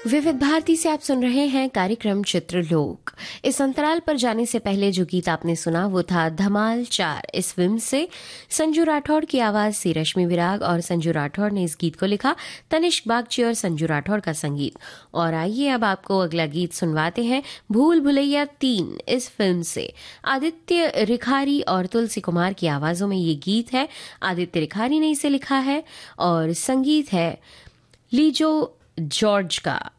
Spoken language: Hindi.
विविध भारती से आप सुन रहे हैं कार्यक्रम चित्रलोक। इस अंतराल पर जाने से पहले जो गीत आपने सुना वो था धमाल 4। इस फिल्म से संजू राठौड़ की आवाज से रश्मि विराग और संजू राठौड़ ने इस गीत को लिखा, तनिष्क बागची और संजू राठौड़ का संगीत। और आइए अब आपको अगला गीत सुनवाते हैं भूल भुलैया 3 इस फिल्म से आदित्य रिखारी और तुलसी कुमार की आवाजों में ये गीत है। आदित्य रिखारी ने इसे लिखा है और संगीत है लीजो जॉर्ज का।